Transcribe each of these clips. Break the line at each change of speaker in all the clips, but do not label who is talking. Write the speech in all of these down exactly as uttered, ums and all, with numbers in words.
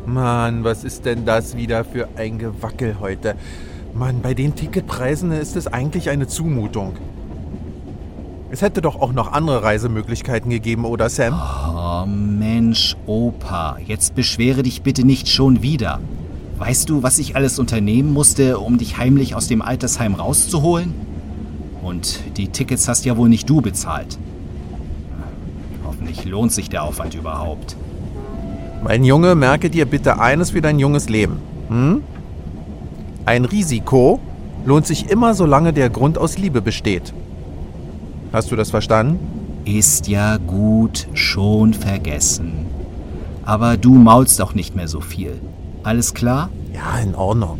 Mann, was ist denn das wieder für ein Gewackel heute? Mann, bei den Ticketpreisen ist es eigentlich eine Zumutung. Es hätte doch auch noch andere Reisemöglichkeiten gegeben, oder Sam?
Oh, Mensch, Opa, jetzt beschwere dich bitte nicht schon wieder. Weißt du, was ich alles unternehmen musste, um dich heimlich aus dem Altersheim rauszuholen? Und die Tickets hast ja wohl nicht du bezahlt. Hoffentlich lohnt sich der Aufwand überhaupt.
Mein Junge, merke dir bitte eines für dein junges Leben. Hm? Ein Risiko lohnt sich immer, solange der Grund aus Liebe besteht. Hast du das verstanden?
Ist ja gut, schon vergessen. Aber du maulst auch nicht mehr so viel. Alles klar?
Ja, in Ordnung.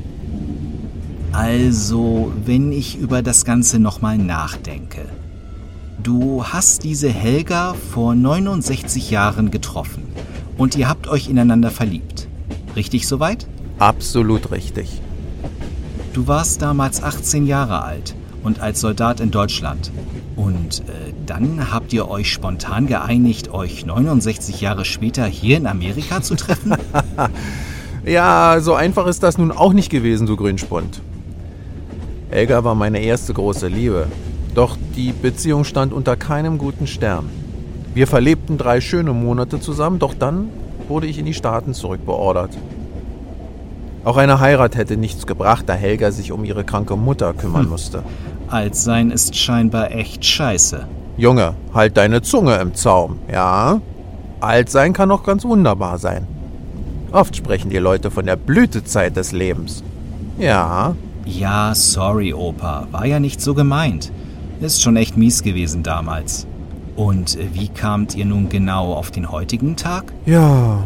Also, wenn ich über das Ganze nochmal nachdenke. Du hast diese Helga vor neunundsechzig Jahren getroffen und ihr habt euch ineinander verliebt. Richtig soweit?
Absolut richtig.
Du warst damals achtzehn Jahre alt und als Soldat in Deutschland. Und äh, dann habt ihr euch spontan geeinigt, euch neunundsechzig Jahre später hier in Amerika zu treffen?
Ja, so einfach ist das nun auch nicht gewesen, du Grünspund. Helga war meine erste große Liebe. Doch die Beziehung stand unter keinem guten Stern. Wir verlebten drei schöne Monate zusammen, doch dann wurde ich in die Staaten zurückbeordert. Auch eine Heirat hätte nichts gebracht, da Helga sich um ihre kranke Mutter kümmern hm. musste.
Altsein ist scheinbar echt scheiße.
Junge, halt deine Zunge im Zaum, ja? Altsein kann auch ganz wunderbar sein. Oft sprechen die Leute von der Blütezeit des Lebens. Ja.
Ja, sorry, Opa. War ja nicht so gemeint. Ist schon echt mies gewesen damals. Und wie kamt ihr nun genau auf den heutigen Tag?
Ja.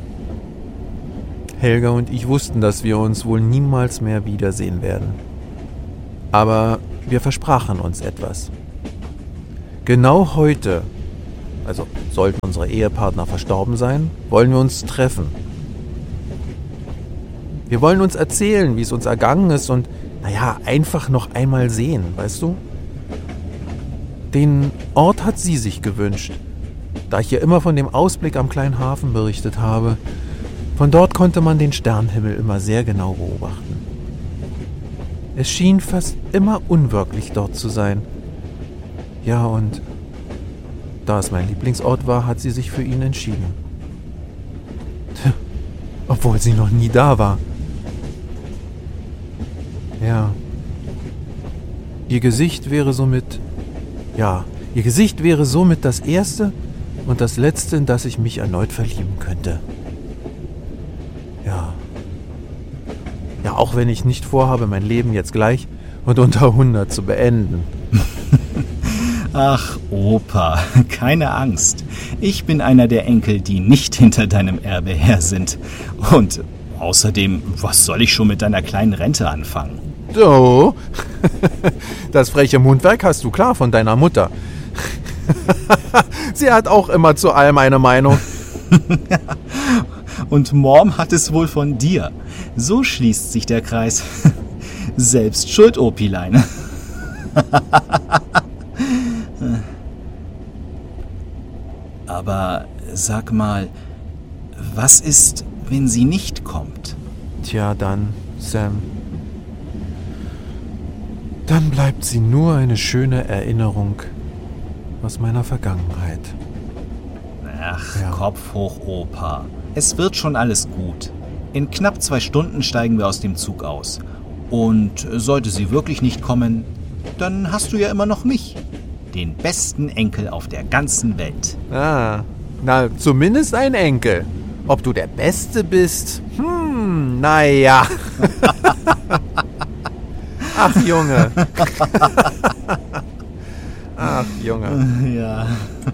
Helga und ich wussten, dass wir uns wohl niemals mehr wiedersehen werden. Aber wir versprachen uns etwas. Genau heute, also sollten unsere Ehepartner verstorben sein, wollen wir uns treffen. Wir wollen uns erzählen, wie es uns ergangen ist und, naja, einfach noch einmal sehen, weißt du? Den Ort hat sie sich gewünscht, da ich ihr immer von dem Ausblick am kleinen Hafen berichtet habe. Von dort konnte man den Sternenhimmel immer sehr genau beobachten. Es schien fast immer unwirklich, dort zu sein. Ja, und da es mein Lieblingsort war, hat sie sich für ihn entschieden. Tja, obwohl sie noch nie da war. Ja. Ihr Gesicht wäre somit... Ja, ihr Gesicht wäre somit das erste und das letzte, in das ich mich erneut verlieben könnte. Ja. Ja, auch wenn ich nicht vorhabe, mein Leben jetzt gleich und unter hundert zu beenden.
Ach, Opa, keine Angst. Ich bin einer der Enkel, die nicht hinter deinem Erbe her sind. Und außerdem, was soll ich schon mit deiner kleinen Rente anfangen?
So, das freche Mundwerk hast du klar von deiner Mutter. Sie hat auch immer zu allem eine Meinung.
Und Mom hat es wohl von dir. So schließt sich der Kreis. Selbst schuld, Opilein. Aber sag mal, was ist, wenn sie nicht kommt?
Tja, dann, Sam. Dann bleibt sie nur eine schöne Erinnerung aus meiner Vergangenheit.
Ach, ja. Kopf hoch, Opa. Es wird schon alles gut. In knapp zwei Stunden steigen wir aus dem Zug aus. Und sollte sie wirklich nicht kommen, dann hast du ja immer noch mich. Den besten Enkel auf der ganzen Welt.
Ah, na, zumindest ein Enkel. Ob du der Beste bist? Hm, naja. Ach, Junge. Ach, Junge.
Ja.